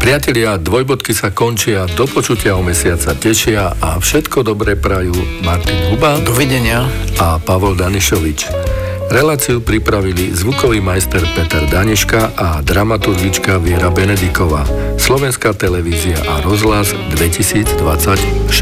Priatelia, dvojbodky sa končia, do počutia o mesiac sa tešia a všetko dobré prajú Martin Huba. Dovidenia. A Pavol Danišovič. Reláciu pripravili zvukový majster Peter Daniška a dramaturgička Viera Benediková. Slovenská televízia a rozhlas 2026.